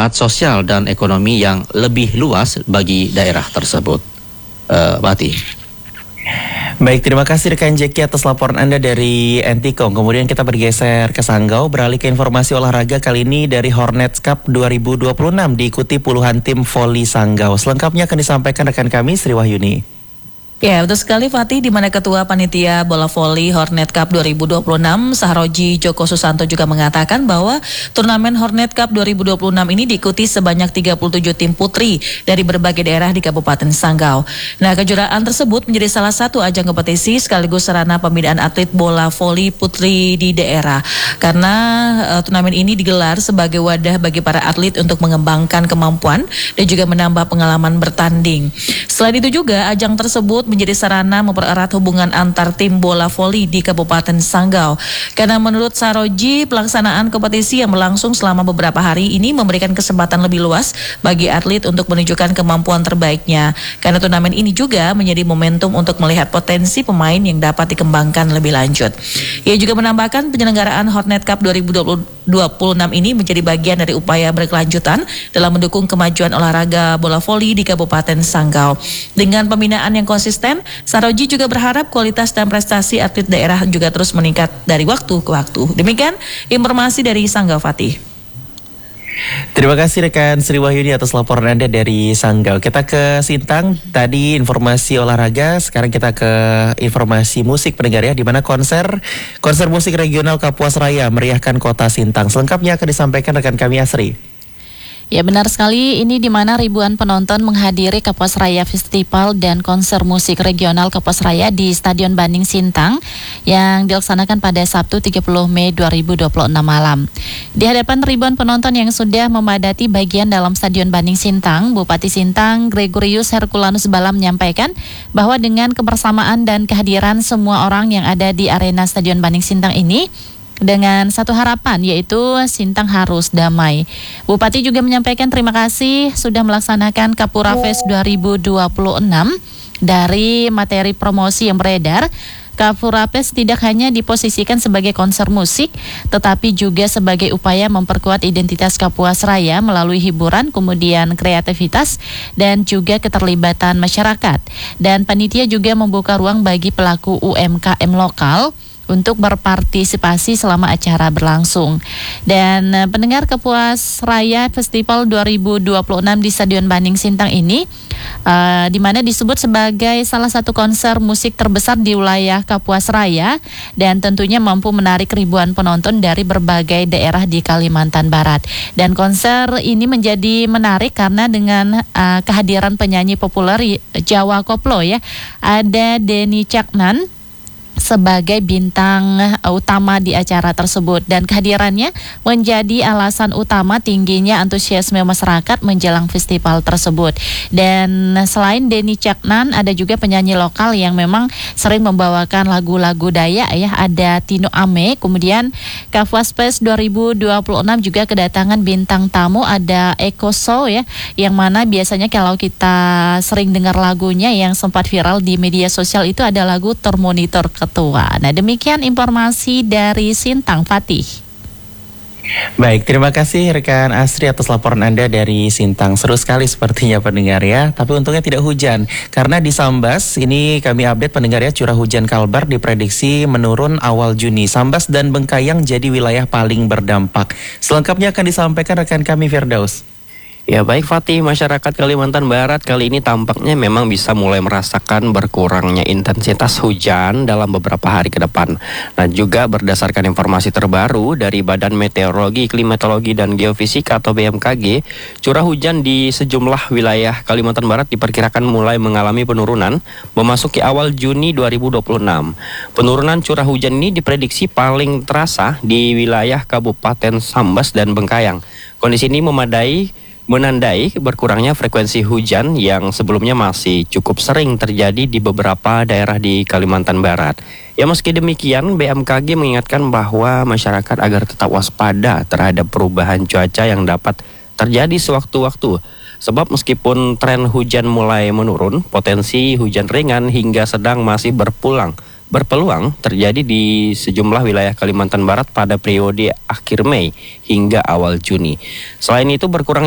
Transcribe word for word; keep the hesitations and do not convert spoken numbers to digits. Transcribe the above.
manfaat sosial dan ekonomi yang lebih luas bagi daerah tersebut. Uh, Bati. Baik, terima kasih rekan Jeki atas laporan Anda dari Antikong. Kemudian kita bergeser ke Sanggau, beralih ke informasi olahraga kali ini dari Hornets Cup dua ribu dua puluh enam diikuti puluhan tim voli Sanggau. Selengkapnya akan disampaikan rekan kami Sri Wahyuni. Ya, betul sekali Fatih, di mana Ketua Panitia Bola Voli Hornet Cup dua ribu dua puluh enam Sahroji Joko Susanto juga mengatakan bahwa turnamen Hornet Cup dua ribu dua puluh enam ini diikuti sebanyak tiga puluh tujuh tim putri dari berbagai daerah di Kabupaten Sanggau. Nah, kejuaraan tersebut menjadi salah satu ajang kompetisi sekaligus sarana pembinaan atlet bola voli putri di daerah. Karena uh, turnamen ini digelar sebagai wadah bagi para atlet untuk mengembangkan kemampuan dan juga menambah pengalaman bertanding. Selain itu juga ajang tersebut menjadi sarana mempererat hubungan antar tim bola voli di Kabupaten Sanggau. Karena menurut Saroji, pelaksanaan kompetisi yang berlangsung selama beberapa hari ini memberikan kesempatan lebih luas bagi atlet untuk menunjukkan kemampuan terbaiknya. Karena turnamen ini juga menjadi momentum untuk melihat potensi pemain yang dapat dikembangkan lebih lanjut. Ia juga menambahkan penyelenggaraan Hornet Cup dua ribu dua puluh enam ini menjadi bagian dari upaya berkelanjutan dalam mendukung kemajuan olahraga bola voli di Kabupaten Sanggau. Dengan pembinaan yang konsisten, Saroji juga berharap kualitas dan prestasi atlet daerah juga terus meningkat dari waktu ke waktu. Demikian informasi dari Sanggau, Fatih. Terima kasih rekan Sri Wahyuni atas laporan Anda dari Sanggau. Kita ke Sintang, tadi informasi olahraga, sekarang kita ke informasi musik pendengar ya, di mana konser konser musik regional Kapuas Raya meriahkan kota Sintang. Selengkapnya akan disampaikan rekan kami Asri. Ya, benar sekali, ini di mana ribuan penonton menghadiri Kapuas Raya Festival dan konser musik regional Kapuas Raya di Stadion Banding Sintang yang dilaksanakan pada Sabtu tiga puluh Mei dua ribu dua puluh enam malam. Di hadapan ribuan penonton yang sudah memadati bagian dalam Stadion Banding Sintang, Bupati Sintang Gregorius Herculanus Bala menyampaikan bahwa dengan kebersamaan dan kehadiran semua orang yang ada di arena Stadion Banding Sintang ini, dengan satu harapan, yaitu Sintang harus damai. Bupati juga menyampaikan terima kasih sudah melaksanakan Kapura Fest dua ribu dua puluh enam. Dari materi promosi yang beredar, Kapura Fest tidak hanya diposisikan sebagai konser musik, tetapi juga sebagai upaya memperkuat identitas Kapuas Raya melalui hiburan, kemudian kreativitas, dan juga keterlibatan masyarakat. Dan panitia juga membuka ruang bagi pelaku U M K M lokal untuk berpartisipasi selama acara berlangsung. Dan uh, pendengar Kapuas Raya Festival dua ribu dua puluh enam di Stadion Banding Sintang ini uh, di mana disebut sebagai salah satu konser musik terbesar di wilayah Kapuas Raya dan tentunya mampu menarik ribuan penonton dari berbagai daerah di Kalimantan Barat. Dan konser ini menjadi menarik karena dengan uh, kehadiran penyanyi populer Jawa Koplo ya, ada Denny Caknan sebagai bintang utama di acara tersebut, dan kehadirannya menjadi alasan utama tingginya antusiasme masyarakat menjelang festival tersebut. Dan selain Denny Caknan, ada juga penyanyi lokal yang memang sering membawakan lagu-lagu Dayak ya, ada Tino Ame. Kemudian Kapuas Fest dua ribu dua puluh enam juga kedatangan bintang tamu, ada Eko Sow ya, yang mana biasanya kalau kita sering dengar lagunya yang sempat viral di media sosial itu ada lagu Termonitor Ketua. Nah, demikian informasi dari Sintang, Fatih. Baik, terima kasih rekan Asri atas laporan Anda dari Sintang. Seru sekali sepertinya pendengar ya, tapi untungnya tidak hujan. Karena di Sambas, ini kami update pendengar ya, curah hujan Kalbar diprediksi menurun awal Juni. Sambas dan Bengkayang jadi wilayah paling berdampak. Selengkapnya akan disampaikan rekan kami Firdaus. Ya baik Fatih, masyarakat Kalimantan Barat kali ini tampaknya memang bisa mulai merasakan berkurangnya intensitas hujan dalam beberapa hari ke depan. Nah, juga berdasarkan informasi terbaru dari Badan Meteorologi, Klimatologi, dan Geofisika atau B M K G, curah hujan di sejumlah wilayah Kalimantan Barat diperkirakan mulai mengalami penurunan memasuki awal Juni dua ribu dua puluh enam. Penurunan curah hujan ini diprediksi paling terasa di wilayah Kabupaten Sambas dan Bengkayang. Kondisi ini memadai menandai berkurangnya frekuensi hujan yang sebelumnya masih cukup sering terjadi di beberapa daerah di Kalimantan Barat. Ya, meski demikian, B M K G mengingatkan bahwa masyarakat agar tetap waspada terhadap perubahan cuaca yang dapat terjadi sewaktu-waktu. Sebab meskipun tren hujan mulai menurun, potensi hujan ringan hingga sedang masih berpulang berpeluang terjadi di sejumlah wilayah Kalimantan Barat pada periode akhir Mei hingga awal Juni. Selain itu, berkurang